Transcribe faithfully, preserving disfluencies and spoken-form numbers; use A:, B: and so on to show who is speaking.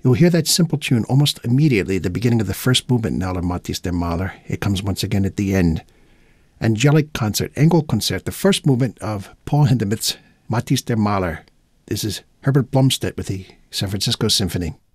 A: You'll hear that simple tune almost immediately at the beginning of the first movement in Aller Matthias der Maler. It comes once again at the end. Angelic Concert, Engelkonzert, the first movement of Paul Hindemith's Matthias der Maler. This is Herbert Blomstedt with the San Francisco Symphony.